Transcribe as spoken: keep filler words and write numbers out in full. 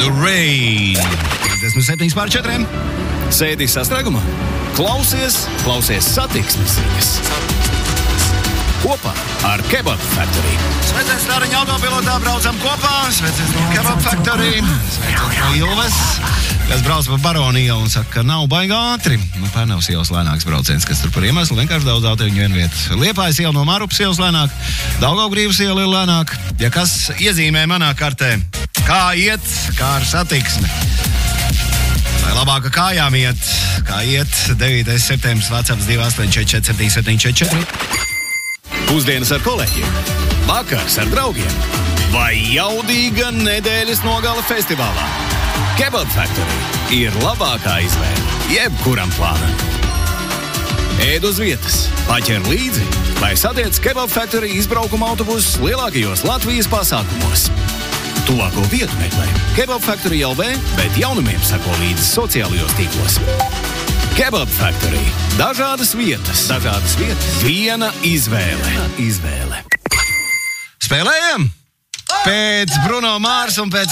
Rain. piecdesmit septiņi pār četriem. Sēdi sastrēgumā. Klausies, klausies satiksmes ziņas. Kopā ar Kebab Factory. Sveiciens Tāriņa autopilotā, braucam kopā. Sveiciens no Kebab Factory. Sveiciens no Ilves, kas brauc pa Baronu ielu un saka, ka nav baigi ātri. Nu, Pērnavas ielas lēnāks brauciens, kas tur par iemeslu vienkārši daudz ātri vien vieta. Liepājas iela no Mārupas ielas lēnāk, Daugavgrīvas iela ir lēnāk. Ja kas iezīmē manā kartē, kā iet, kā ar satiksmi. Vai labāk kājām iet, kā iet devītais septembris, WhatsApp divi astoņi četri četri septiņi septiņi četri četri. Pusdienas ar kolēģiem, vakars ar draugiem vai jaudīga nedēļas nogale festivālā. Kebab Factory ir labākā izvēle jebkuram plānam. Ēd uz vietas, paķer līdzi vai satiec Kebab Factory izbraukuma autobusus lielākajos Latvijas pasākumos. Tuvāko vietu meklē Kebab Factory L V, bet jaunumiem sako līdzi sociālajos tīklos. Kebab Factory. Dažādas vietas. Dažādas vietas. Viena izvēle. Viena izvēle. Spēlējam! Pēc Bruno Mars un pēc